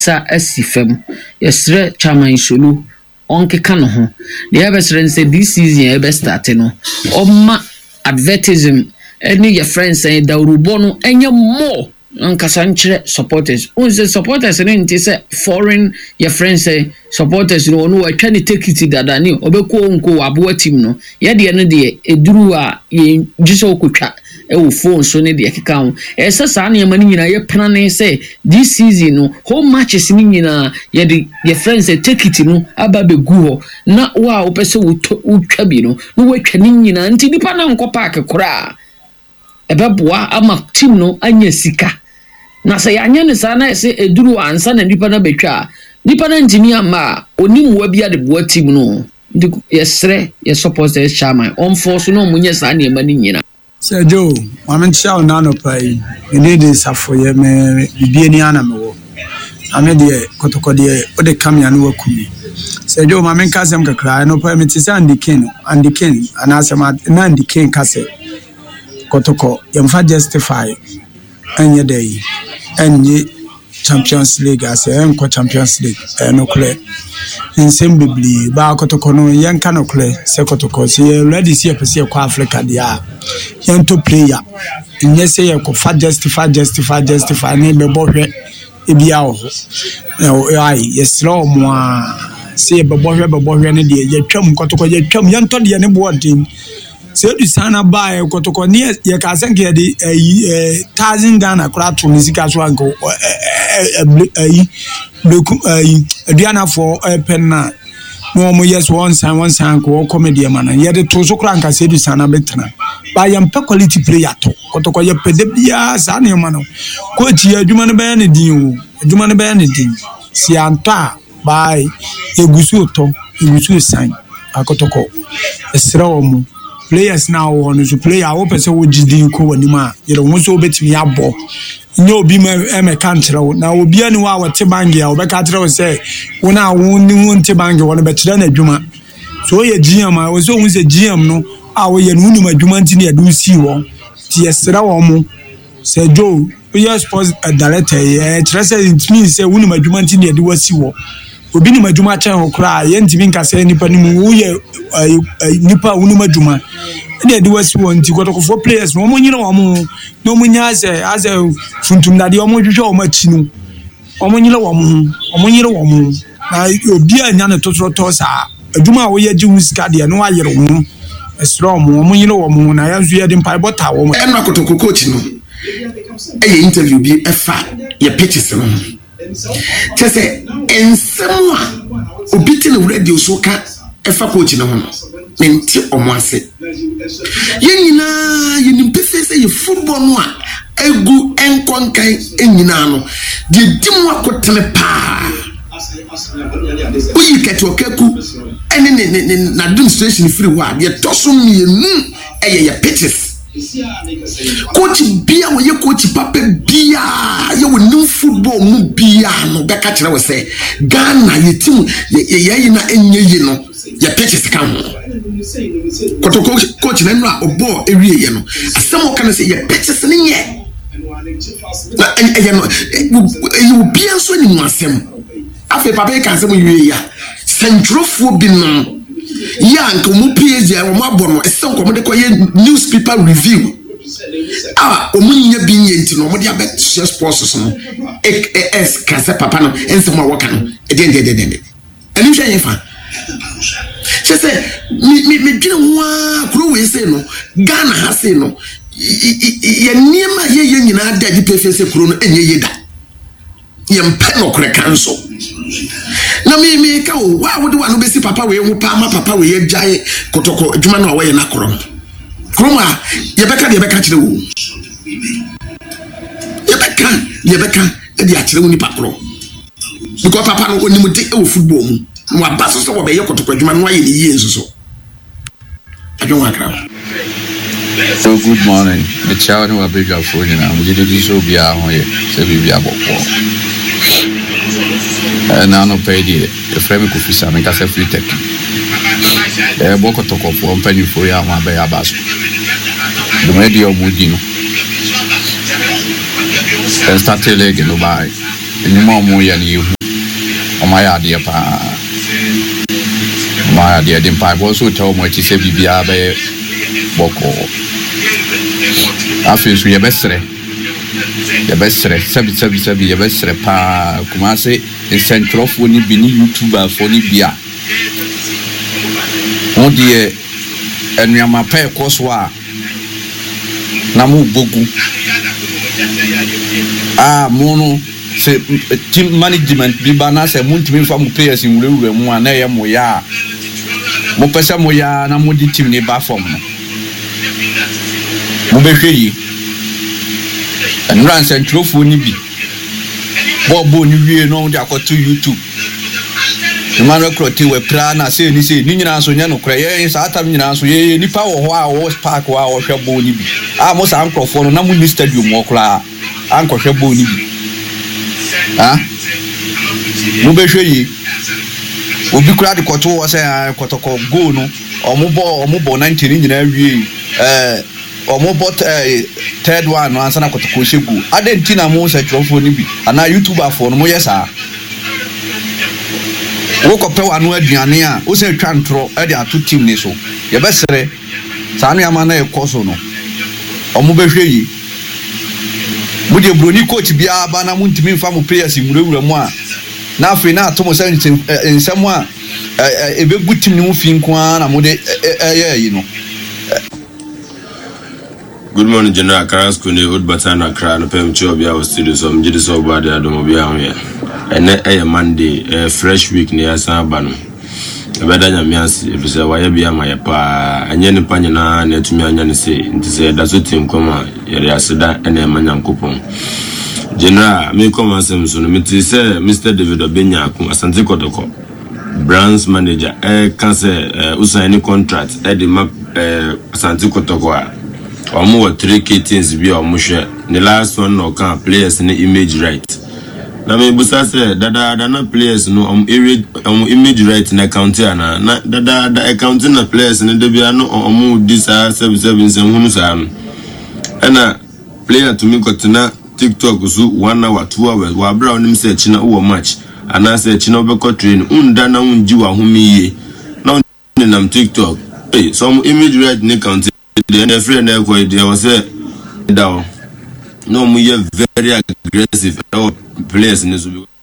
nsa asifam yesre chairman Solo onkeka no ho the ebesre say this season ebe start no oma advertising any your friends say da urubo no enye more nkasa nkyere supporters unse supporters no nti say foreign your friends say supporters no no atwa ne take it dada ni obeko nko abo team no ye de no de eduru a ye giso okotwa ewo phone so ne de keka ho esa saa ne mani nyina ye plan say this season no home matches ni nyina ye de your friends say take it no aba be gu ho na wa opese utwa bi no no watwa ni nyina nti nipa na nko park kora ebeboa ama team no anya sika na say anya ne saa na say eduru ansa na nipa na betwa nipa na ntimi ama onimwa bia de boa team no ndi yesre ye support the chairman on force no munye saa ne mani nyina Sir Joe, I'm sure none of pay. You need this for you, me be any animal. I made the Kotokodi or the Kamian work me. Sir Joe, my main cousin can cry, no permit is Andy King, and as a man, Andy King Cassette. Kotoko, you justify any day, and ye Champions League as a Enco Champions League, and no clear. In Simbibli, Bakotokono, young Canocle, Secotoko, see already see a Pacific Africa, dia. Young to player. In yes, say I could justify, neighbor boy, Ibiao. Yes, slow moi. Say a boy, any day, your chum, Kotoko, your chum, young Toddy, and a board team. So the sana buy Kotoko near your cousin get the 1,000 Ghana crowd to music as well go. Diana for a penna. No more yes, one sign go comedy man, and yet the Toso Cranka said to Sana Betrana. By a quality player to Kotokoya Pedebia, Sanya Mano. Coach here, Juman Benedin, Sianta by a Gusuto, Gusu sign, a Kotoko, a Sromo. Players now want to play our open so would you go anima? You don't want to bet me up. No be my country now will be any hour Tibangia or Becatro say when I won't Tibangia want to bet than a Juma. So a GM, I was always a GM no our Yanuma Jumantini do see one. Tiesraomo say Joe, we are supposed a director, it means say Unuma Jumantini do a see what. Obini majuma cha okra yenti minka se nipa ni mu ye nipa unuma juma e de wasi wonti kotoko for players no mo nyina wo no mo nya as funtum dade o mo hwehwe o ma chi no o mo nyina wo na obi anya ne totoro sa aduma wo ye ji musika de no ayere wo esro mo nyina wo na ya nzu ye de mpa bota wo enra kotoko coach no e interview bi efa ye pitches no Chese ensema obiti no radio so ka efa coach no ho menti omwase yenyina yenimpefe se ye football no a egu enkonkan enyina no de dimu akotene pa oyi keto keku ene na demonstration free wa ye toso mienu ye pitches coach bia wo ye coach papa bia ye wo new football mu bia no be ka kire we say Ghana ye team ye na enye ye no ye pitches ka ho koto coach na no obo ewie ye no asem ka na say ye pitches ne nye na ye no you bia so ni mu asem afi papa ka asem wie ya centrofo bi no ya nko mu page ya mo abono ese nko mo de koye newspaper review omunya bi nyenti no mo de abet sports so no es kase papa no ense mo woka no de ani hwe yefa chese mi dwene wa kuro we se no Ghana ha se no ye niema ye nyina da di pefese kuro no enye ye da ye mpe no kure kanso na me ka o wa wo de wa no besi papa we hu pa ma papa we ye jae kotoko adwuma no we ye na krom ye beka kire wo ye beka e di a kire wo ni pakro because papa no oni mu de e wo football mu wa baso so wo be ye kotoko adwuma no ye ni ye nso adwuma kra. So good morning. The child who are big up for you now. We did this so be out here. Say we are about now no pay the frame could fisa make us a free tech. Boko toko for penny for ya one by a bass. The media Mudino. Then start a leg in the buy. And more and you Omaya dear pa. My dear Dimpa also told me to say Bibia be Boko. I feel we are best. The best, Sabi, your best pa Kumase, a central for ni bini YouTuber for Libya. Oh dear, and we are my pair Koswa Namu Bogu. Mono. Say team management bibana say muntimi fa mu players in wura mu ana ye moya mo pesa moya na mo di team ni ba form no mo be hwe yi enran centrofo ni bi bobo ni wie no de akoto YouTube Emmanuel Crotty we pra na say ni nyina so nya no kra ye sa atam nyina so ye nipa wo ho a wo park wa wo hwe bo ni bi mo sa ankrofo no na mo ni stadium wo kra anko hwe bo ni bi Mubeshe yi obi kura de koto wo say kotoko go no omubo 19 nyina wie omubo third one no ansana kotoko shegu adenti na mo se trofo ni bi ana YouTuber for no mo yesa wo ko pe wa no aduane a wo se twa ntro e de ato team ni so ye besere sa anu ama na e koso no omubehwe yi Mudi broni coach bia ba na muntimi fa mu players murawura mu a na afi na atomo say nsem a ebegu tim ni mu fi nko na mu de yi no. Good morning, General Carrasco, Old Batana Cran, Pem Chobia studio, some Jidis over there, Domobia here. And a Monday, a fresh week near San Bano. Better than Mias, if you say, why be my pa, and Yen Panina, and to me, and say, to say, that's what Tim Coma, Yasada, and a Manyan coupon. General, me come as Samson, me to say, Mr. David Obenya, Asanti Kotoko, Brands manager, cancer, Usaini contract, Eddie Mac, Asanti Kotoko. Omo 3 kitties be omushe. The last one no can players in the image right. Na me busa say dada na players no image right na account na dada account na players na de bia no omo disa 77 hunu sa no. Ena player to me kotena TikTok so 1 hour 2 hours wa bra onim say china wo match ana say china obeko train unda na unji wa humiye na nam TikTok some image right na account the friend there was down. No, we are very aggressive players in this.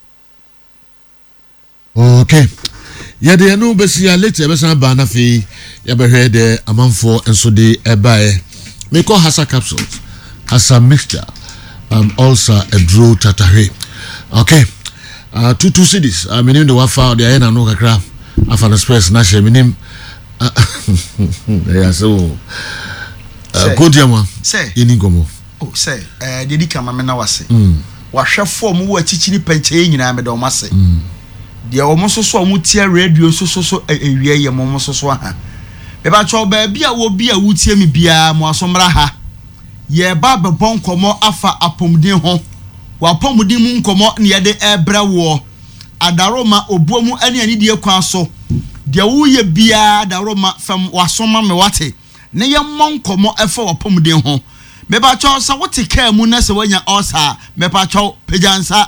Okay. Yeah, they are no besia later, Bessan Banafi, Yabehead, Amanfo, and so they buy. Make all Hassa capsules, Hassa mixture, also a draw tatare. Okay. 2 cities. I mean, the Wafa, the Aena no Kakra, Afan Express, Nash, minim. Yeah, so. Kodiama say Inigomo. Oh, say, did come amena wase. Washa form who teaching penche nyina me do mase. Dia omoso so mutia radio so ewie ye momoso so ha. Be ba cho ba bia wo bia wutie mi bia mo asomra ha. Ye ba bebon komo afa apomdin ho. Wa apomdin mu nkomo ne ye de ebra wo. Adaroma obuamu ani die kwan so. Dia wo ye bia adaroma fam wasoma me wate. Ne ye mon komo efa wapomden ho me ba cho sa wote ka mu na se wanya osa me pa cho pejansa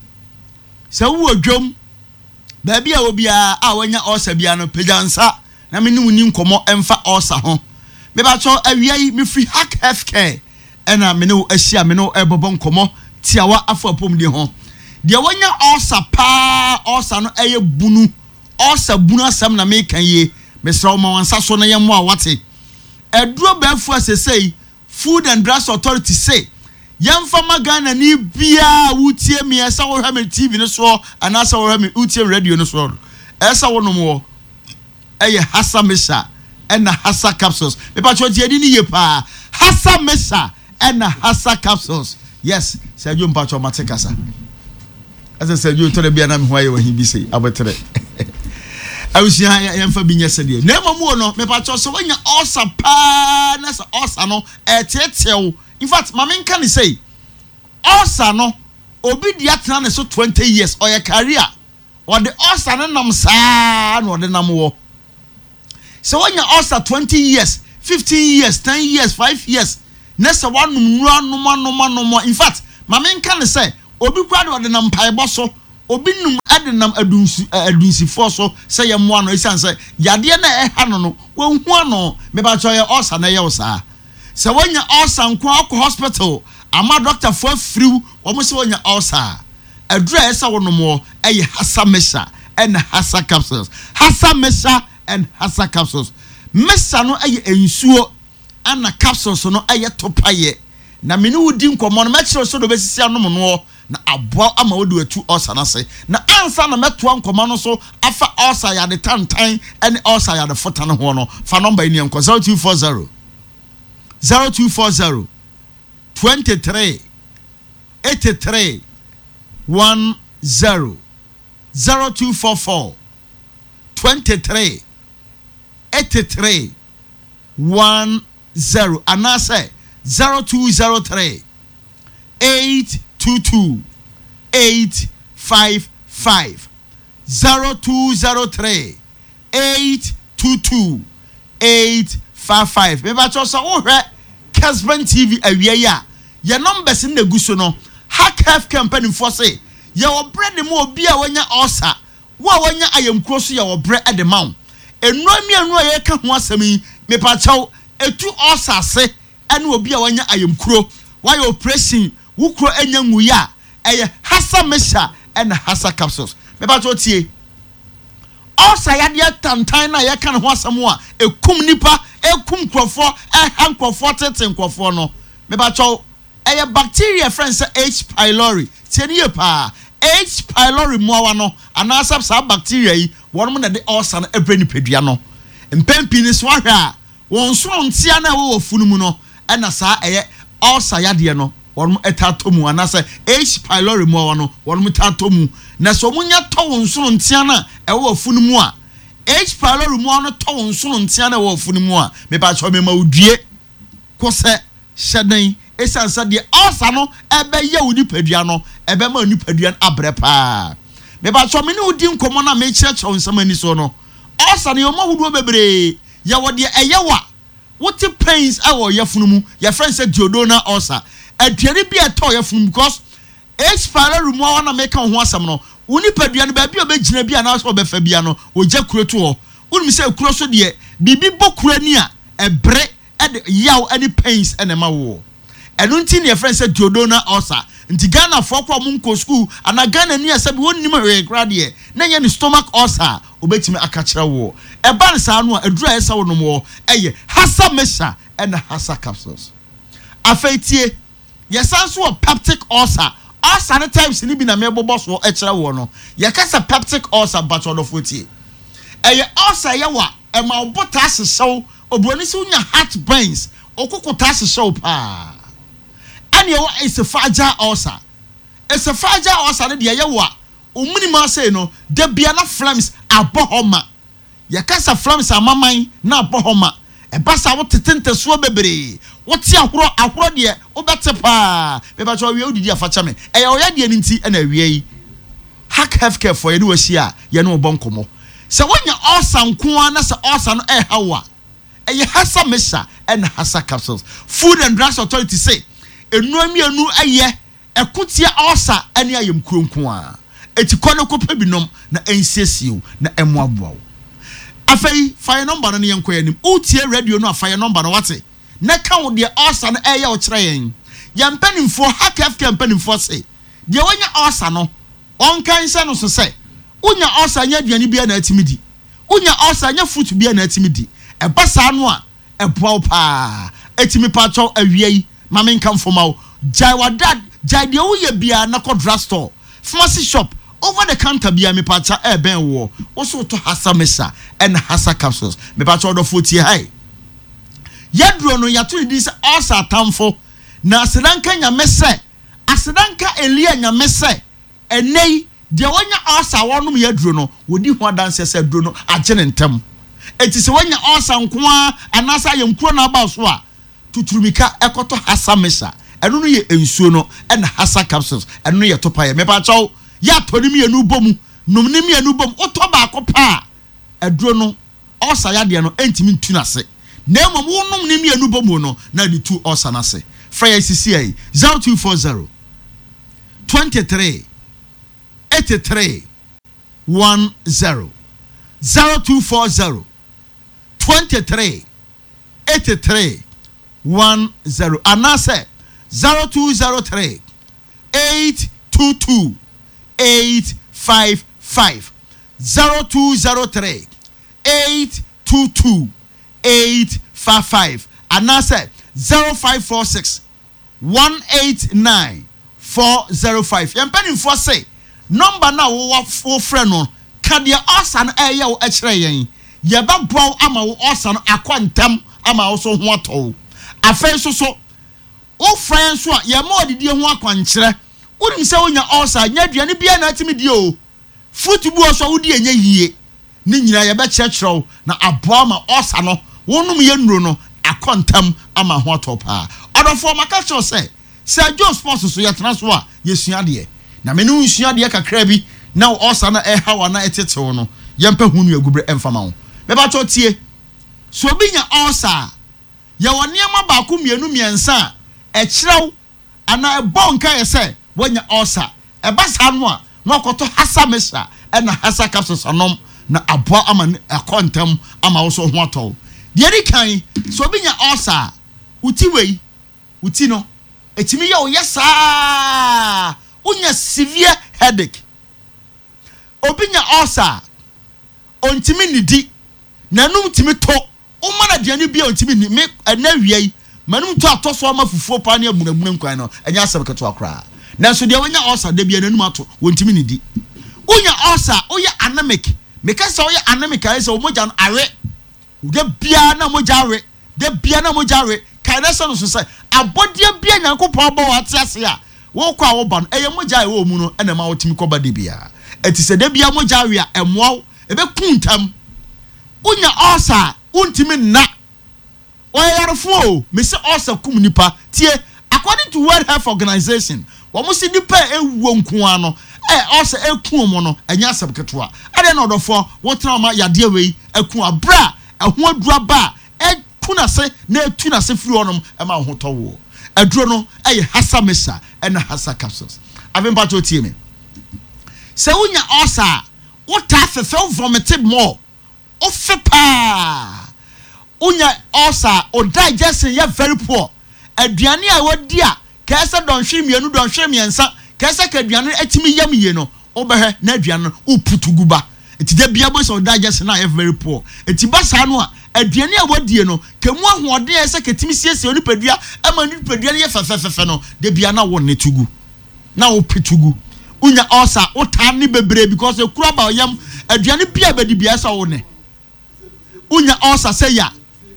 se wo adwom ba bia wo bia a wanya osa bia no pejansa na me ni nkomo emfa osa ho me ba cho awiai me free hack healthcare ena me no ahia me no ebobon komo tiawa afa wapomden ho de wanya osa pa osa no eye bunu osa bunu asam na me kan ye me sra ma wansa so na ye mo a wate Edro befu say Food and Drugs Authority say Yamfa magana ni bia wutie mi esa wo hwa me TV no so anasa wo hwa me wutie radio no so esa wo no mo eye Hassa Mesa na Hassa capsules me pa choti edi ni ye pa Hassa Mesa na Hassa capsules yes Sergio Mpacho matekasa asa Sergio to le bia na me hwa ye wa hibi sei abotre I was yamfa binya sede na mamu no me pa cho so wanya osa pa na sa osa no etetew in fact mama kan say osa no obi dia tena ne so 20 years or your career or the osa no nam sa no de nam wo so wanya osa 20 years 15 years 10 years 5 years na sa wanum no in fact mama kan say obi kwa de nam paibo so obi num adenam adunsifo so say ye mo ano esan say yade na ha no wonhu ano me ba cho ye osa na ye osa se wonya osa nko akọ hospital ama doctor for free wo mo se wonya osa adura esa wonomo eye hasa mesha and hasa capsules hasa mesha and hasa capsules mesa no eye ensuo ana capsules no eye topaye na me no wudi nkomo no mekire so do besisi anom no na aboa ama wodi atu osa na se na ansa na meto nkomo no so afa osa ya de tantan and osa ya de fota no ho no fa number ni enko 0240 23 83 10 0244 23 83 10 and I say 0203 822 855 0203 822 855 me ba cho so wo hwe Kesben TV awie ya ye numbers in the guso no hack half campaign for say ye obre de mo obi a wanya osa wo wanya ayemkuro so ye obre e de maw enu ye ka ho asem yi me pa chaw etu osa se ene obi a wanya ayemkuro why operation wukuro enya nwuya eye hasa mesha and hasa capsules me pa chaw tie osa ya de tantan na ye ka ho asem a ekum nipa ekum krofo han krofo teten krofo no me ba chaw eye bacteria friends H pylori tieni pa H pylori moawa no anasa sa bacteria yi wonmo na de osa na ebrani pedua no mpempi ni so ahwa a won so ntia na wo funumu no na sa eye osa yade no wonmo etatomu anasa H pylori moawa no wonmo tatomu na so munya to won so ntia na wo funumu a H pylori moawa no to won so ntia na wo funumu a me ba cho me ma odue ko se hyedan esansa de osa no ebe ye wudi pedua no ebe ma ni pedua abre pa me ba so me ni udi nkomo na me kire chew nsama ni so no osa ne yomo hudu bebre ye wode eyewa wote pains awo ye funumu ye friend say diodona osa aduane bi eto ye funumu because expire rumo na make ho asam no woni pedua no ba bi obegina bi na so obefa bia no oje kuro to ho woni say kuro so de bibi bokura ni a ebre ede yaw any pains enema wo enunti ne friend say diodona osa nti Ghana for kwa munko school ana Ghana ni asabi wonnim hwe grade na ye ni stomach ulcer obetimi akachira wo eba nsa no adura esa wo no mo eye hasa mesha and hasa capsules afaitie yesanso o peptic ulcer ulcer types ni bi na mebobo so ekira wo no ye kasa peptic ulcer bachodo fotie eye ulcer ye wa e ma obota hyew obroni si unya heartburns okokota hyew pa ani wo esophageal ulcer esophageal ulcer de ye wa omunima say no de bia na flames abohoma ye kasa flames amaman na abohoma e basa wo tetente so bebre wo ti ahoro de obete pa be ba cho wie odidi afacha me e ye oya de nti na wie yi hack healthcare for ye no hia ye no bonkomo se wonya ulcer nko na se ulcer no e hawa e ye hasa mesha and hasa capsules Food and Drugs Authority say enuamienu aye ekotia ulcer ane ayem kronko a etikone kopa binom na ensesiu na emuaboa afei fire number no yenko yanim utie radio no fire number no wate na ka wo de ulcer no eye wo kire yen yampanimfo hakaf kampanimfo se de wonya ulcer no onkan se no so se unya ulcer nya aduane bia na atimidi unya ulcer nya fruit bia na atimidi ebasa no a eboa pa etimi pa cho awiei mama nkan foma jai wadad jai de wo ye bia na ko drugstore pharmacy shop over the counter bia me pacha e ben wo so to hasa mesha and hasa capsules me pacha odo 40 high yadro no yato di se ulcer tamfo na asedanka nya mese asedanka elia nya mese enei de wonya ulcer wonum yadro no wodi ho adanse se dro no agene ntem eti se wonya ulcer nko anasa yemkuro na aba so a tuturumika ekoto hasa mesha enu no ye ensuo no and hasa capsules enu no ye topa ye me pa chaw ya tonim ye nu bom nomnim ye nu bom oto ba akopa aduro no osa ya de no entimi ntunase na emom wonom nim ye nu bom no na di tu osa na se fra CCI 0240 23 83 10 0240 23 83 10 anase 0203 822 855 0203 822 855 anase 0546 189 405 yempani mfo say number na wo friend no kadia osan eye wo akire yen ye ba bow ama wo osan akwantam ama wo so ho ato afei so wo friend so a ye ma odidi ho akwankire wonim se wonya osan nya aduane bia na atimi die o football so wodi enya yie ni nyina ye ba kyerɛkyerɛw na aboa ma osan no wonum ye nuro no akwantam ama ho ato pa odofo maka kyerɛ say John Sports so yɛtena so a yɛsua de na me no nsua de kakra bi na osa na hawa na etetew no yɛmpa hunu agubre emfama wo me ba cho tie so obi nya osa ye wɔ nneɛma baako mienu miɛnsa ɛkyerɛw ana ɛbɔ nka yɛ sɛ wonya osa ɛba sa no a na ɔkɔtɔ hasa mesa ɛna hasa capsules anom na aboa ama akontam ama wo so ho atɔ de ri kan so obi nya osa uti wei uti no etimi ye oyesa unya severe headache obinya ulcer ontimi nidi nanum timi to umana diane bia ontimi ni me na wiai manum to atoso ama fufuo pa na amunamuna nkwan no enya asem keto akra nanso de wonya ulcer de bia nanum ato wontimi nidi unya ulcer oye anemic mekasa oye anemic ayi se omoja no awe de bia na moja awe de bia na moja awe kainasa no so say abodie bia nyankopon bo wate ase a wo kwa wo ba no eye moja ewo mu no ena ma wotimi koba de bia eti se de bia moja awe a emoa ebe kuntam unya osa untimi na oyarfo me se osa kum nipa tie according to World Health Organization wo mo se nipa ewuo nkoa no osa ekum mo no enya sabketo a ade na odofo wo tena ma yade wei ekum abra eho adura ba kuna se na tuna se firi onom e ma ho towo aduro no eye hasa mesa e na hasa capsules avempa to tie me se unya osa wo ta fefe vomited more o fepa unya osa o digestion ya very poor aduane a wodi a kese don hwe mienu don hwe miensa kese ka aduane atimi yam ye no obehwe na aduane uputuguba etide bia bo so digestion na ya very poor etiba sa no a aduane a wadie no kemu ahoɔden a ɛsɛ ketimi siesie onipadua ama onipadua ye fɛfɛfɛfɛ no de bia na won ne tugu na wo petugu unya osa wo tan ne bebre because ekura ba yam aduane bia bedi bia ɛsɛ wo ne unya osa sɛ ya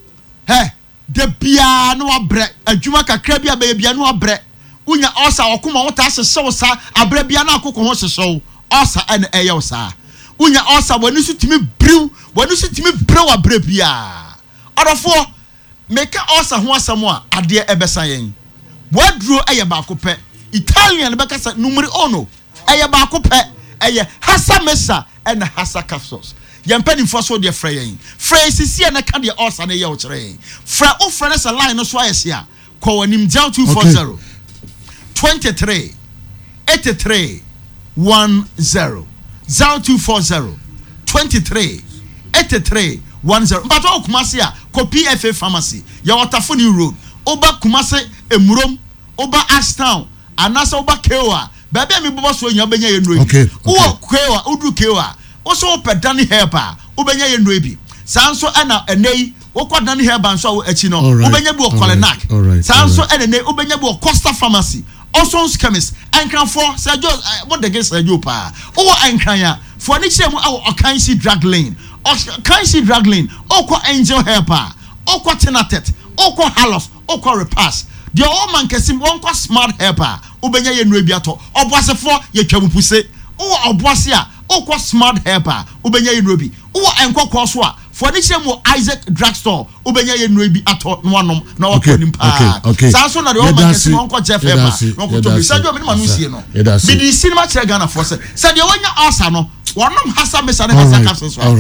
de bia no abre adwuma kakra bia ba bia no abre unya osa okoma wo ta hyehyɛ wo sa abre bia na akokɔ ho hyehyɛ wo osa ɛna ɛyɛ wo sa unya osa wani su timi brew wani su timi brew abre bia odofo meka osa ho asɛm a ade ɛbɛsa yɛn waduro ɛyɛ baako pɛ Italian bɛka sɛ numeri ono ɛyɛ baako pɛ ɛyɛ hasa mesa ɛna hasa capsules yɛmpɛ nimfo so de frɛ yɛn frɛ sisi na ka de osa na yɛ wo kyerɛ yɛn frɛ o frɛ na sɛ line no so ayɛ se a kɔ wanim dial 240 23 83 10 0240 23 83 10 but o Kumasi a ko PFA pharmacy ya Watafoni road oba Kumasi emurom oba Ashtown anasa oba Kewa bebe mi bobo so nya benya ye no okay wo Kewa udu Kewa wo so pedani helper obenya ye no bi sanso ana enei wo kwadani helper so achi no obenya bi o Kolenak sanso enei obenya bi o Costa pharmacy Oson's chemist enkran for Sergio what the get Sergio pa o enkran ya for ni chemu Okansi drug lane Okansi drug lane okwa angel helper okwa tenatet okwa halos okwa repass the old man kesim onkwa smart helper obenya ye no ebiato obwasefo ye twamupuse o obwase a okwa smart helper obenya ye no bi o enkwa so a for the chemu Isaac drugstore obenya ye no bi ato no anom na okwa nimpa sanso na the old man kesim onkwa Jeff helper no ko to bi Sergio me ma no sie no bi di cinema chere Ghana for say said the wonya asa no wonom hasa mesa na hasa capsules all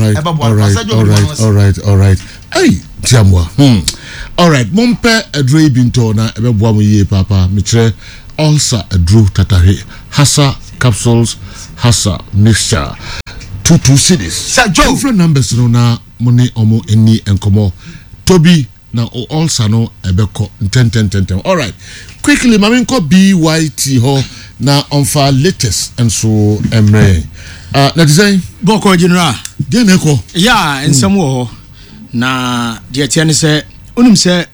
right hey tiamwa all right mompe adro binto na ebeboa mo yie papa me kire ulcer adro tatare hasa capsules Hassa Mixture 22 cities. Sir Joe. Different numbers no na money omo eni enkomo. Toby na also no ebeko 10. All right. Quickly, maminko BYT ho na onfa latest and so emre. Na design Boko General. Dia neko. Yeah, in some wo na dia tiane se unum se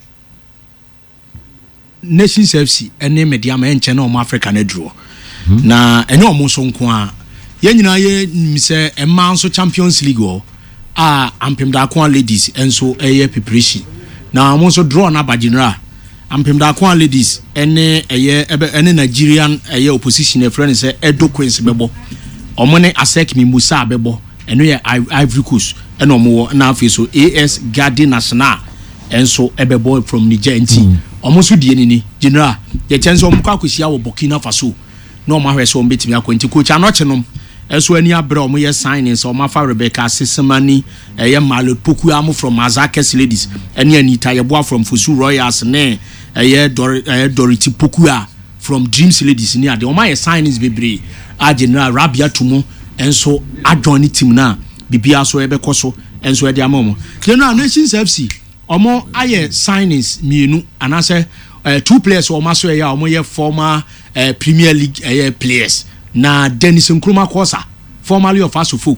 Nations FC ene media ma enche na omo Africa na duro. Na ene omo so nko a ye nyina ye mise emma so Champions League o ampem da kwa ladies enso eye preparation. Na omo so draw na ba General ampem da kwa ladies ene ene Nigerian eye opposition e friend say Edo Queens bebo. Omo ne Asek mi Musa bebo eno ye Ivory Coast eno omo na afi so AS Garde National enso ebebo from Niger nti omo so die ni General ye chense omo kwa kwisia wo Burkina Faso na omo ahwe so omo betimi akwenti coach anochenom enso ani abre omo ye signing so omo afa Rebecca Sesemani ye Malo Poku am from Azakes ladies eni Anita ye boa from Fosu Royals ne ye Dorothy Poku from Dreams ladies ni ade omo ye signings bebre General Rabia Tumo enso adjoin team na bibia so ebe koso enso e de amomo General Nations FC omo aye signings mienu anase 2 players omo so ya omo ye former Premier League players na Dennis Nkrumah Kosa formerly of Asofok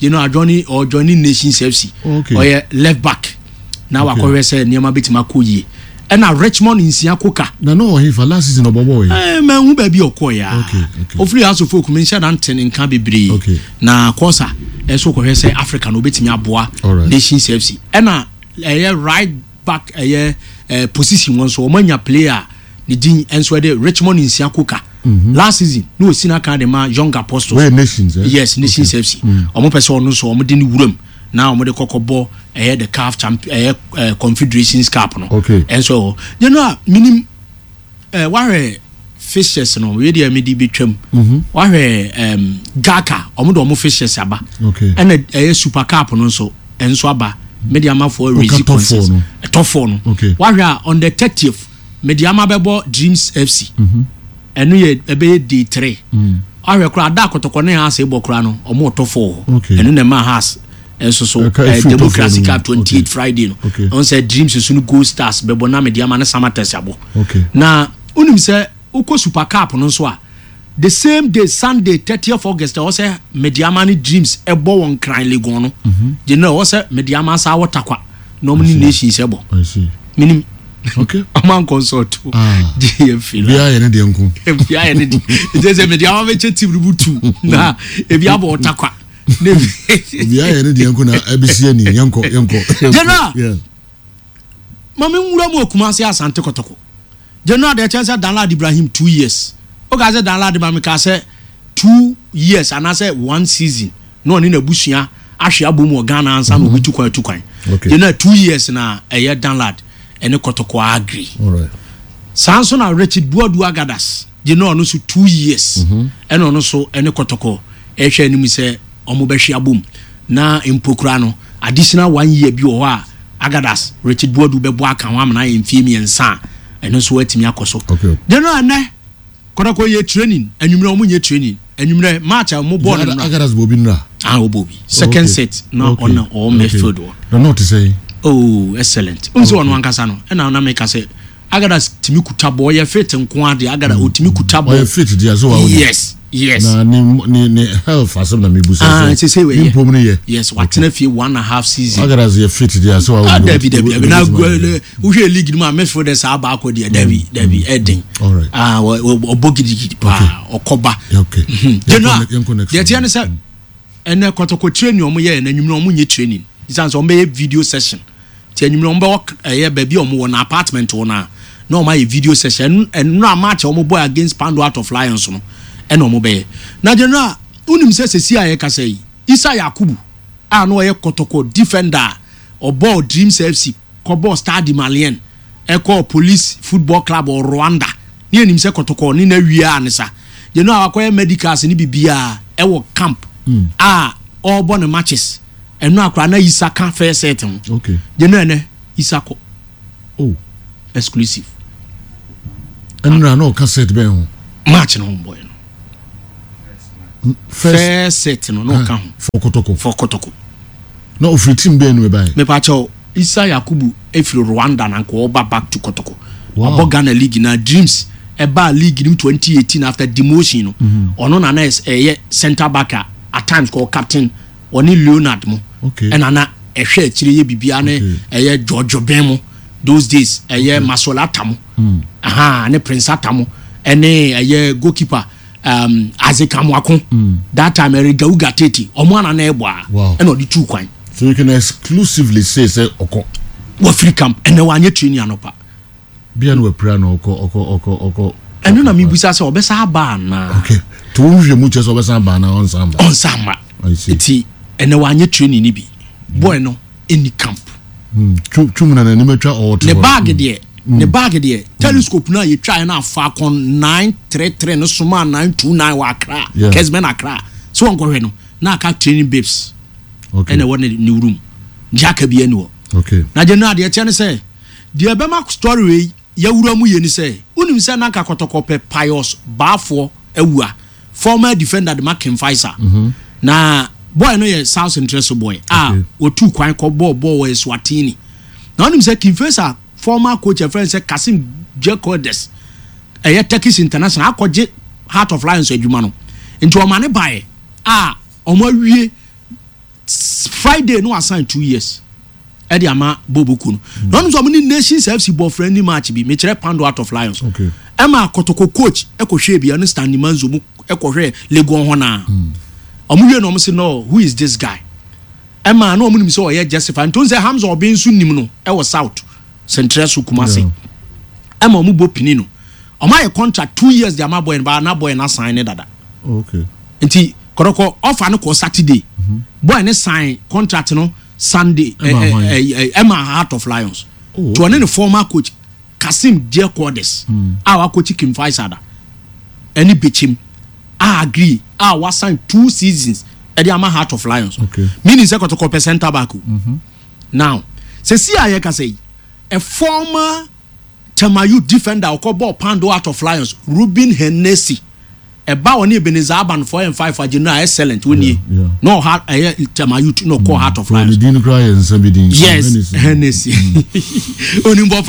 joining Nations FC or left back now akọrẹ say niam betima koyie na Richmond insia koka na no he for last season obobo me hu ba bi okoya ofri Asofok me nsia dan ten nka bebre na Kosa eso ko say Africa no betimi aboa Nations FC na right back position one so omanya player the din enso de Richmond insia koka last season no sina kan de ma Young Apostles where Nations yes Nations FC omo pese onu so omo de ni wuram na omo de kokobo the CAF champion Confederations Cup no enso you know minim ware fishes no we dey me di betwam ware Gaka omo de omo fishes aba and Super Cup no so enso aba mediama for resistance top 4 no ware on the 30th mediama bebo Dreams FC enu ye ebe day 3 ahwe kura da kotoko ne ha se bokura no omo to 4 enu ne ma has enso so Democracy Cup 28 Friday no on say Dreams so no Gold Stars bebo na mediama na Samatters abo na unim se uko Super Cup no so a the same day Sunday 30th August o say mediama ni Dreams ebo won Cran Legon no je know o say mediama sa watakwa no mini Nations ebo I see minim okay among consult DF bia ye ne de nko bia ye ne di je say mediama be team rubutu na e bia bo otakwa ne bia ye ne de nko na abisia ni yanko General mami nwura mo Kumasi Asante Kotoko General de chance download Ibrahim 2 years o ga say download mami ka say 2 years and I say 1 season no ni na busua ahwe abomu Ghana ansa no bitu kwan General 2 years na download ene Kotoko agree alright Sanso na Richard Buadu Agadas General no so 2 years ene ono so ene Kotoko ehwe anim say omo behwe abom na impokura no additional 1 year bi o ha Agadas Richard Buadu bebo aka ho amana emfie miensa eno so atimi akoso General na Kotoko ye training anwumre omo ye training anwumre match mo ball na Agadas bobi nra obobi second set na on all midfield no not to say oh excellent unzo ono ankasa no na na make say Agadas timi kuta boy ye fit nko ade Agada otimi kuta boy fit dia so yes na ni health asem na mebusa say we impom ne ye yes what na fi 1.5 season Agadas ye fit dia so David na uhwe league no midfield des aba akodi David Eden obogidi pa okoba General dey tell say ene Kotoko training omo ye na nwumre omo nye training isanso omo be video session ti nwumre omo be ba bi omo na apartment wona na omo ye video session and no match omo boy against Pando Out of Lions no ene omo be na General unim se sesi aye ka say Isa Yakubu no ye Kotoko defender or ball Dreams FC ko ball Stade Malien e Police Football Club or Rwanda ni enim se Kotoko ni na wia anisa General akoye medicals ni bibia e wo camp all born matches and no akra na Isaka first set okay General Isako exclusive and no cassette be match no boy first set no ka for Kotoko no of team be no buy me pa cho Isa Yakubu efiri Rwanda na ko back to Kotoko Ghana league na dreams eba league in 2018 after demotion no ono na na center back at times called captain oni Leonard mo and ana ehwe akire ye bibia ne George Bemo those days Masola Tamo ne Prince Atamo ene goalkeeper Azekamwako that time Gauga Tete omo ana na eboa and odi two kwan. So you can exclusively say oko wo free camp and wanye training anopa bia no pra no oko eno na mibusa se obesa ba na okay to unhwe mu che se obesa ba na on samba I see ti ene wanye training ni bi boy no any camp chum na ni metwa all ne bag de telescope na ye try na fa kon 933 no soma 929 wa Accra Kesben Accra so on go hwe no na aka training babes okay ene won ni room jaka bi ani wo okay na je na de che say de bema story we yawura mu ye ni say unim say na ka Kotoko pe Pius Bafo awua former defender de Markin Faisal na boy no ye South Interest boy otu kwan ko ball we Swatini na unim say King Faisal former coach friend say Kasim Jekodes Turkish International akoje Heart of Lions adwuma no nti o mane bae omo awie Friday no assign 2 years edi ama Boboku no no so many Nations FC ball friendly match bi me kire Pando Heart of Lions okay ema Kotoko coach ekohwe bia no stand manzo mu ekohwe Legon ho na omuwie no omo say no who is this guy ema no omo nim say o justify nton say Hamza Obin su nim no e wo South Central Kumasi ema omo bo pini no omo aye contract 2 years the ama boy na boy na sign dada okay nti Kotoko offer no ko Saturday boy ne sign contract no Sunday Emma Heart of Lions to an former coach Kasim Jekodes our coach King Faisal any bitch him I agree was signed 2 seasons at the Emma Heart of Lions okay meaning say Kotoko center back now see I can say a former Tamayu defender or ball Pando Heart of Lions Ruben Hennessy eba woni Ebenezer Aban 4 and 5 are excellent when no heart Tamayu no call Heart of Lions yes Hennessy onimbo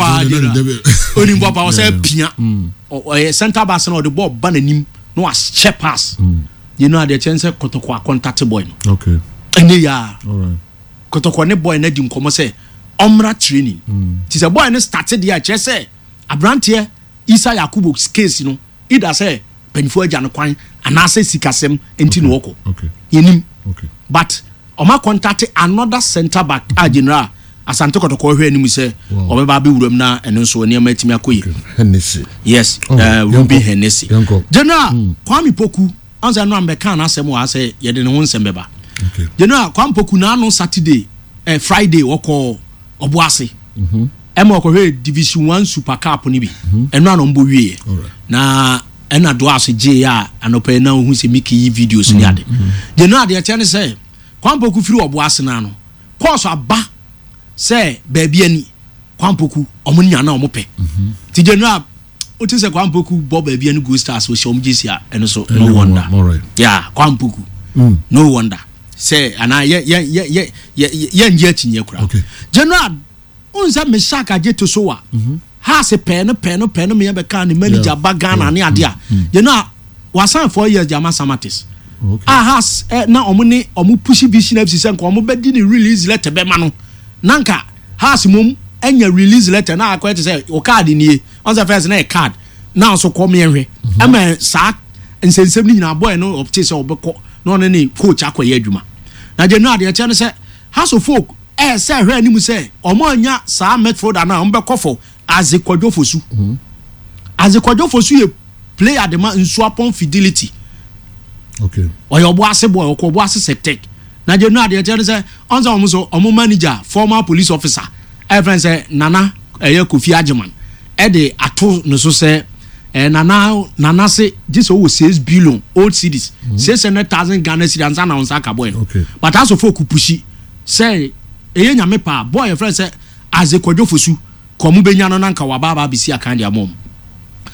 pa was a pia or center back no the ball bananim no as check pass you know the chance Kotoko contact boy okay and ya all right Kotoko ne boy na di nkomo say omra training ti say boy ne started there che say abrante Isa Yakubu case no either say penfo agya no kwan anase sikasem enti no woko okay yenim okay but oma contact another center back general Asante Kotoko hwe anim say obeba be wuram na eno so ne ma timi akoye Hennessy yes Ruben Hennessy general Kwame Poku anza no ambeka na asem wa say ye de ne ho nsem beba okay general Kwame Poku na no Saturday Friday woko obuase ema okohwe Division 1 Super Cup ni bi eno na mbo wie na ena do aso je ya anopa na hu se miki videos ni ade je no ade tia ne say Kwampoku firi obuase na no course aba say baabi ani Kwampoku omunya na omope ti je no o ti say Kwampoku bo baabi ani go stars o shom jisi a eno so no wonder yeah Kwampoku no wonder say ana ye nje tinye kura general unza meshaka je to so wa ha se pen me be kan manager bagana ne ade a you know wasan 4 years jama Samatis okay has na omu push vision FC sen ko omu be di ni release letter be ma no nanka has mum enya release letter na akwete say o card ni on the first na card now so come here am sa nsensem ni na boy no opte say obekọ no ne coach akoye adwuma na je no ade che no say has of folk say hwe animu say omo anya sa Medford na ombekofo Azekwadwofosu Azekwadwofosu ye player de ma nso upon fidelity okay oyo obuase boy obuase sectek na je no ade che say onza omo manager former police officer friend say Nana Kofi Ajiman de ato no so say nana say this o 6 billion old cities 600,000 Ghana cedis and on saka boy okay but as of okupushi say nyame pa boy friend say Azekwadwofosu komu benya no nanka wababa bisi akande amom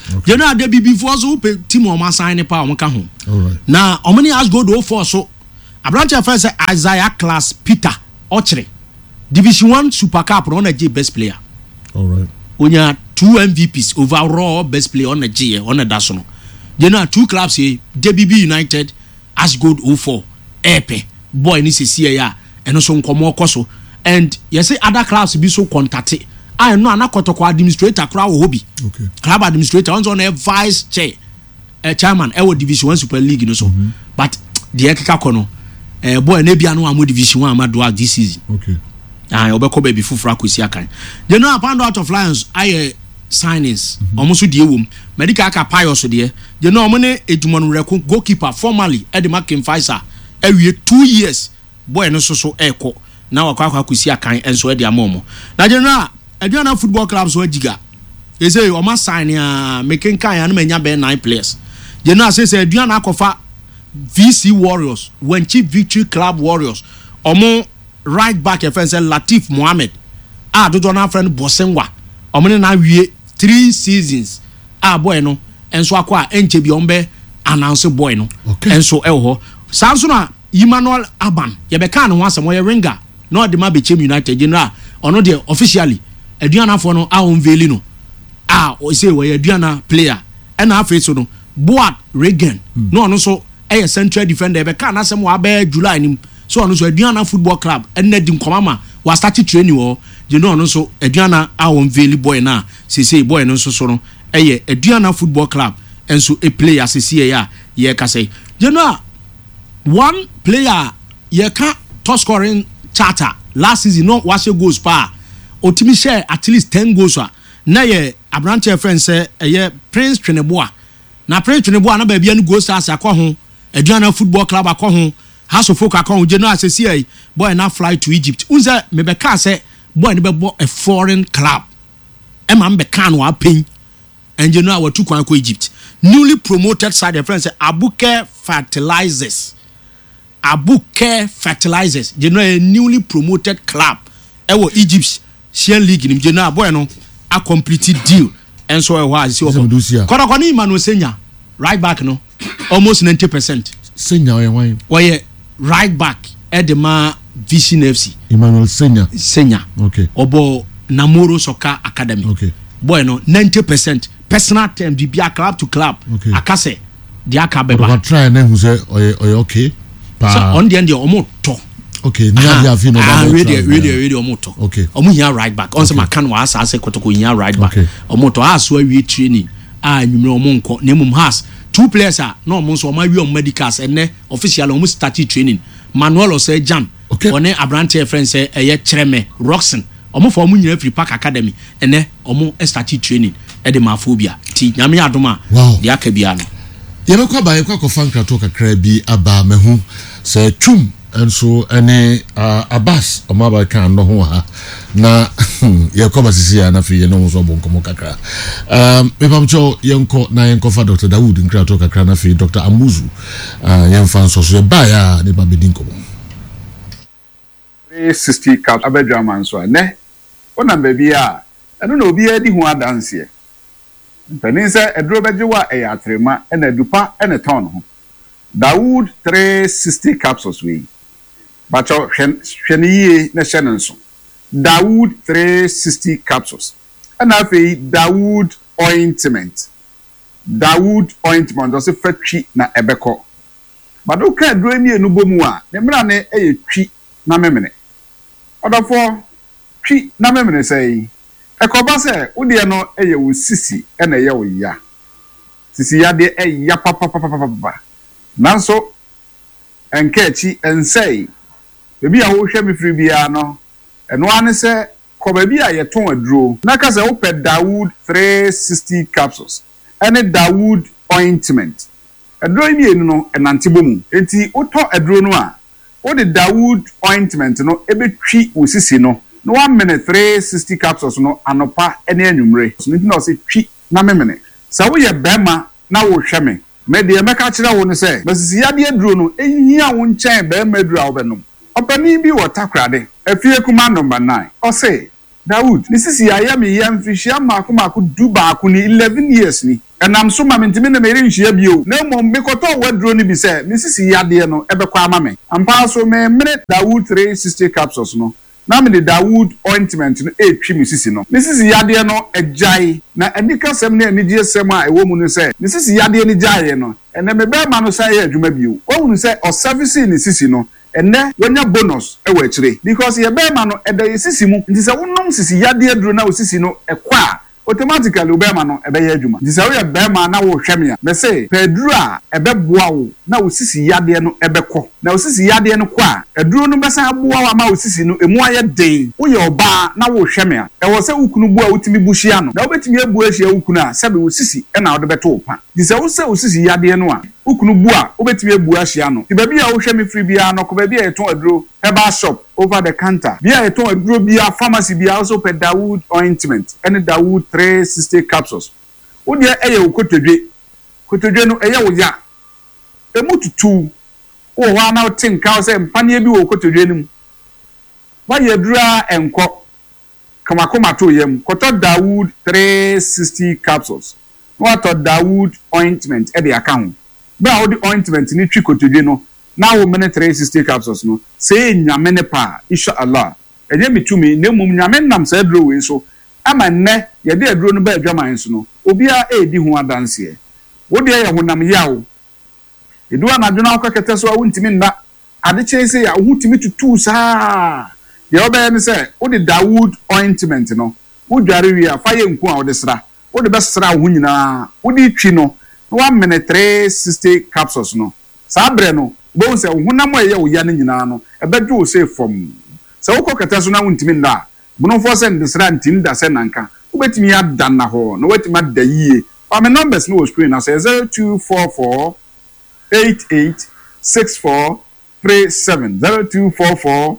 You know the before so team o ma sign pa o ka ho. All right. Na o many has go do for so Abranche first Isaiah class Peter Ochre. Division 1 Super Cup on a G best player. All right. Onya 2 MVPs overall best player on a G on a dasono. You know 2 clubs here, DBB United as gold 04 Epe boy ni see ya and also nkomo koso and you say other clubs be so contacted. I know anakotoko administrator crowd hobby. Okay. Club administrator on a vice chair chairman Division 1 Super League no so. But the ekeka kono boy na bia no am Division 1 amado this season. Okay. Obeko baby fufura kwesi akan. You know upon out of Lions I signings almost die wom medical aka Pius de. You know omone edumon reko goalkeeper formerly Eddie McIntyre every 2 years boy no so eko na wakwa kwesi akan enso e de amomo. Na general Aduana football clubs so giga. They say o ma sign making kan ya no manya be 9 players. You know say Aduana akofa VC Warriors when Chief Victory Club Warriors omo right back your friend Latif Mohammed dodo na friend Bosenwa omo na wie 3 seasons boy no enso akwa enche bi ombe announce boy no enso ho sanso na Emmanuel Aban ye be kan no asem ye ringer no de ma be Chem United general ono de officially Aduana for no unveil no o say we Aduana player and afre so no Boat Regan no ono so central defender be kan asem wa be July nim so ono so Aduana football club and na dim komama was start training wo you know ono so Aduana unveil boy na say boy no so no Aduana football club and so a player say ya ye ka say you know one player ye can top scoring charter last season no was goals pa otimi share at least 10 goals na ye Abranche friend say Prince Tweneboa na Prince Tweneboa na ba bia no goals as akọ ho Aduana football club akọ ho House of Folk akọ ho general say boy na fly to Egypt unze me be ka say boy ne be bo a foreign club e ma be kan wa pen and general wa tu kwan ko Egypt newly promoted side the friend say Abuke Fertilizers general a newly promoted club ewo Egyptian league ni general boy no a completed deal and so I see Korokoni Emmanuel Senya right back no almost 90%. Senya why right back Edema Vision FC Emmanuel Senya okay obo Namoro Soccer Academy okay boy no 90% personal term di bia club to club okay akase di akabeba but try na who say okay so on the end omo to okay now they have no really omo to okay omo here right back on say makan wa asa kotoko here right back omo to aso awie training nwumre omo nko na mum has 2 players no omo so omo awie on medicals and official omo start training Manuel Osejan one Abranche friend say Chereme Roxon omo for omo nyina free park academy and omo start training e de mafobia ti nyame adoma de akabia no ye be kwa ba ye kwa ko fan krato kakra bi aba mehu say twum enso ene Abbas omaba kan no ho ha na ye ko basisi ya na fi ye no so bonkomo kakra me pamcho yenko na yenko fa Dr. Dawood nkrato kakra na fi Dr. Amuzu yenfa so so ba ya ne ba bedin ko 360 cap abedwaman so ne ona baby a eno na obi adi ho adanse mpanin se edro bejewa atrema ena dupa ena ton ho Dawood 360 capsules we but hweniye na hyenenso Dawood 360 capsules and afi Dawood ointment do se fatwi na ebeko badoka adro mi enu bomu a ne mra ne twi na memene odafo twi na memene sei ekoba se wode no wo sisi na ye wo ya sisi ya de ya papa nanso enkechi ensei bebi a wo hwe me firi bia no eno ane se ko bebi a ye ton aduro na ka se wo pe Dawood 360 capsules ene Dawood ointment aduro mi enu no enante bomu enti wo to aduro no a wo de Dawood ointment no ebetwi wo sisi no no 1 minute 360 capsules no anopa ene anwumre so nti na se twi na memene sa wo ye bema na wo hwe me media meka kire wo no se basisi ya de aduro no ehia wo nchen be maduro a wo benom opani bi wo takrade afie kuma number 9 o say Dawood nisisi aya me yam fihia maako du baako ni 11 years ni enam so ma mentime na meri nhia bio na mom mekoto wadro ni bi se nisisi yade no ebekwa ama me ampa so me mene Dawood 360 capsules no na me the Dawood ointment no etwi misisi no misisi yade no ejai na anika sem na anigye sem a ewo mu no se misisi yade ni jaye no ene me be ma no sai ya adwuma bio ohunu se o service ni sisi no ene wonya bonus ewa akire because ye be ma no eda sisi mu nti se wonom sisi yade aduro na osisi no ekwa automatically obema no ebe ye adwuma nti se wo ye be ma na wo hweme a me say pedru a ebe boa wo na osisi yade no ebekọ na osisi yade no kwa aduro no besa boa wa ma osisi no emu aye den wo ye oba na wo hweme a e wo se ukunu bua utimi buhia no na obetimi abu ahia ukunu a sebe osisi e na wo de beto opa nti se wo se osisi yade no a ukunu bua obetimi abu ahia no ti ba bia wo hweme free bia no ko ba bia eton aduro herbal shop over the counter bia eton aduro bia pharmacy bia also pe Dawood ointment and Dawood 360 capsules wo de eye wo kotodwe no eye wo ya emututu wo wa na tinka se mpane bi wo kotodwe nim wa ye dura enko kamakoma to yem koto Dawood 360 capsules what Dawood ointment e de account ba wo di ointment ni twi kotodwe no na wo mene 360 capsules no say nyame ne pa inshallah enye mitumi ne mum nyame nam sa aduro we so ama nne ye de aduro no ba adwaman so no obia edi ho adanse wo de ye honam yawo edu anadwona okakete so awuntimi nda ade chese ya ohutimi tutu saa ye oba ne se wo de Dawood ointment no wo dware wi a fa ye nku a wo de sra wo de besra wo nyina wo de twi no 1 minute 360 capsules no sabre no bo se honam ye wo ya ne nyina no ebedu o se from se wo kokata so na wuntimi nda buno fo se ndesra ntim da se nanka wo betimi ya danna ho no wetima da yie o me numbers no screen na say 0244 886437 0244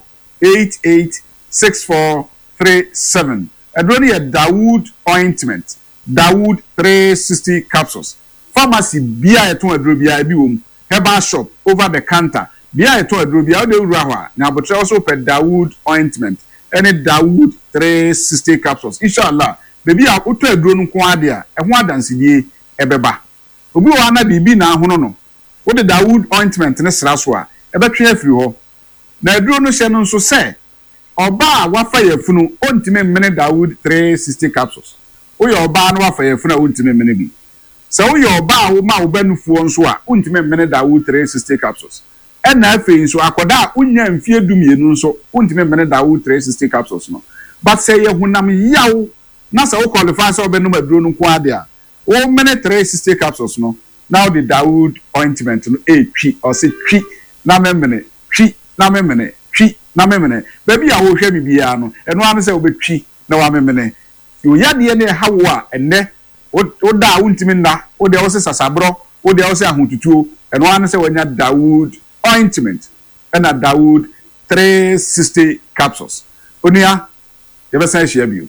886437 adroni ya Dawood ointment Dawood 360 capsules pharmacy bia eton adro bia bi wom herbal shop over the counter bia eton adro bia o de wura ho a na abotre also pe Dawood ointment any Dawood 360 capsules inshallah baby a oto adro no ko ade a ho adanse die ebeba obi wa na bibi na ahono no wo de Dawood ointment ne sra so a ebetwe afiri ho na aduro no hye no nso se oba wafa yafunu ontime mene Dawood 360 capsules wo ye oba no wafa yafunu a ontime mene bi se wo ye oba wo ma wo banufuo nso a ontime mene Dawood 360 capsules na afei nso akoda a unya mfie dumienu nso ontime mene Dawood 360 capsules no but se ye hunam yaw na se wo qualify so obenum aduro no ko ade a wo mene 360 capsules no now the Dawood ointment no twi or say twi na memene twi na memene twi na memene baby a wo hwe bibia no eno ane se wo betwi na wa memene yo yade ne hawo a enne wo da wuntimi nda wo de wo se sasabro wo de wo se ahotutuo eno ane se wanya Dawood ointment and a Dawood 360 capsules onia ye besa hia bio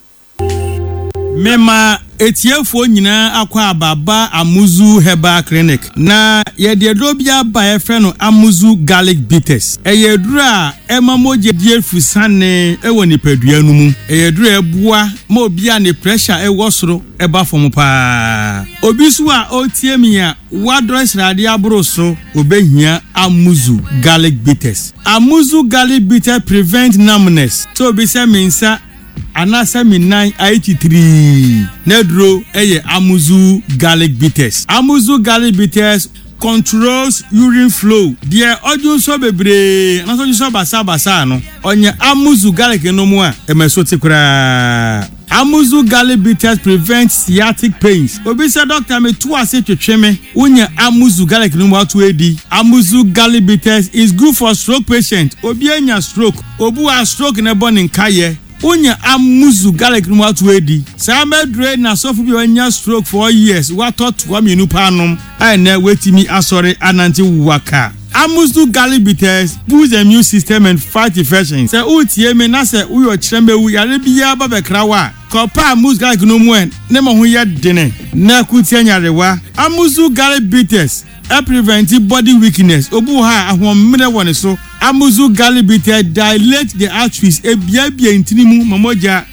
mema etiefo nyina akwa ababa Amuzu Herbal Clinic na ye de drobia ba efre no Amuzu garlic bitters eyedura emamoje die fusane ewo nipadua nu mu eyedura ebua ma obia ne pressure ewo soro eba fom pa obisu a otiemia wadress rade abroso obehia Amuzu garlic bitters. Amuzu garlic bitter prevent numbness so obisa mensa anasa minan 83 nedro eye Amuzu garlic bitters. Amuzu garlic bitters controls urine flow. Die odun so bebre na so so basa no onye Amuzu garlic no mu a emeso tikura. Amuzu garlic bitters prevent sciatic pains. Obi say doctor me to ase twetweme onye Amuzu garlic no mu atu edi. Amuzu garlic bitters is good for stroke patient. Obi anya stroke, obu a stroke na born in kaye Unya Amuzu garlic no atu edi. Sama dre na sofu bi onya stroke for years. What thought wa mienu panom ai na wetimi asore ananti waka. Amuzu garlic bitters boost the immune system and fight infections. Se utie me na se uyo chembe wu yare biya ba bekrawa. Kopa Amuzu garlic no mu en ne mo ho ye dene. Na kutie nyarewa. Amuzu garlic bitters prevent body weakness. Obu ha ahomene woni so. Amuzu garlic bitters dilate the arteries. Ebia intinimu mamoja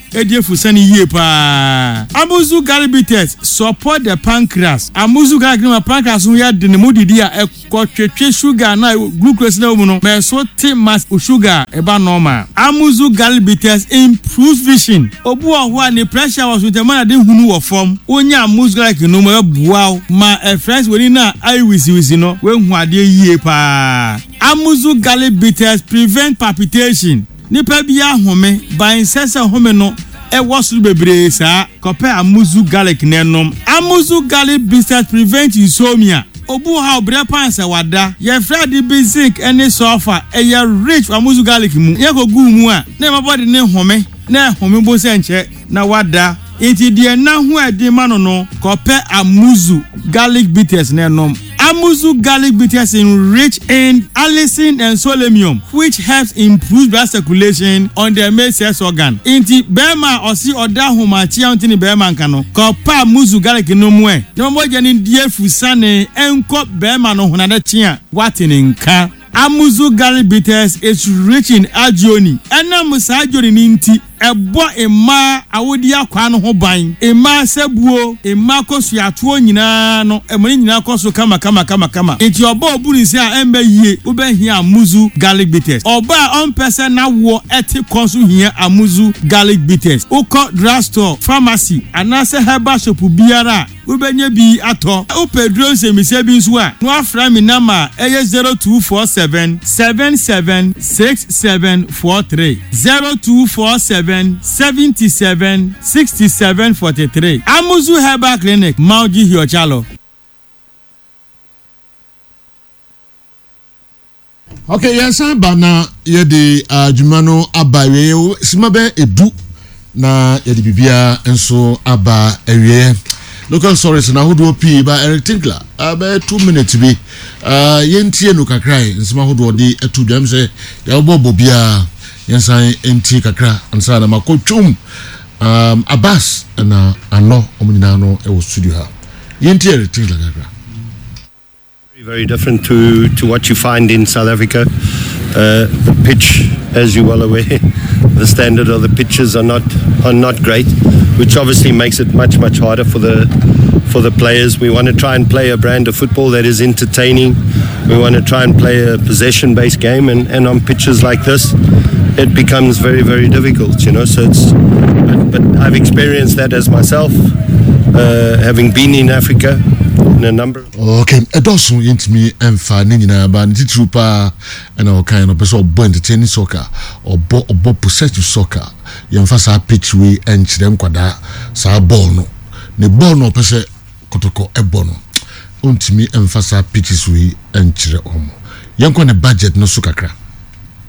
edie fusani yie pa amuzu garlic bitters support the pancreas amuzu garlic no pancreas no ya de ne modidi a ekotwetwe sugar na glucose na mu no me so te mass sugar eba normal amuzu garlic bitters improves vision obu oho a ne pressure was with the man dey hunu wo form onya amuzu garlic no mo buaw ma friends we na ai wisi no we hu ade yie pa amuzu garlic bitters prevent palpitation nipa bia home ban sese home no e wasuru bebre sa kope amuzu garlic nenom amuzu garlic bitters prevent insomnia obu ha obre pansa wada ye fredi basic any sulfur e ye rich amuzu garlic mu ye ko gu mu a na my body ne home bo se nche na wada iti die na hu edi mano no kope amuzu garlic bitters nenom amuzu garlic bitters rich in allicin and selenium, which helps improve blood circulation on the male sex organ. Inti bema osi oda huma chia untini bema nkano. Kopa amuzu garlic no mwe. Nombo jani die fusane enko bema no hunade chia watini nka. Amuzu garlic bitters is rich in agioni. Ena musa agioni ninti ebo ema awodi akwa no ho ban ema sebuo ema kosu atuo nyina no emoni nyina kosu kama enti oba obuni se a embe yie ubehia amuzu garlic bitters oba on person na wo eti kosu hia amuzu garlic bitters uko drugstore pharmacy anase herbal shop biara ubenye bi ato upedro se mise bi nso a no afra mi nama eye 0247 776743 0247 77 67 43 Amuzu Herbal Clinic Mauji Hiochalo. Okay, yes, bana yedi jumano abawe simabe edu na yedi bibia enso aba ewie local stories na hodo pi ba Eric Tinkler aba 2 minutes bi yentie no kakrai nsima hodo de atu dwam se ya bobo bia yensan enti kakra ansa na makotwum Abbas na ano omunyina no e wo studio ha yentie Eric Tinkler kakra. Very different to what you find in South Africa. The pitch, as you're well aware, the standard of the pitches are not great, which obviously makes it much harder for the players. We want to try and play a brand of football that is entertaining. We want to try and play a possession-based game, and on pitches like this, it becomes very difficult. You know, so it's. But I've experienced that as myself, having been in Africa. Okay, edosun yintimi emfa ne nyina ba ntitru pa na o kan no person obo entertaining soccer obo possessive soccer yemfa sa pitch we enchire nkwada sa ball no ne ball no pese kotoko ebo no ontimi emfa sa pitches we enchire omo yenkwa ne budget no so kakra